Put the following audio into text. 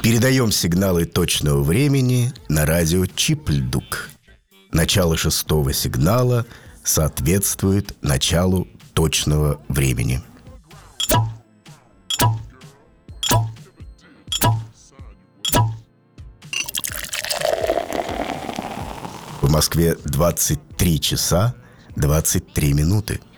Передаем сигналы точного времени на радио Чипльдук. Начало 6-го сигнала соответствует началу точного времени. В Москве 23 часа 23 минуты.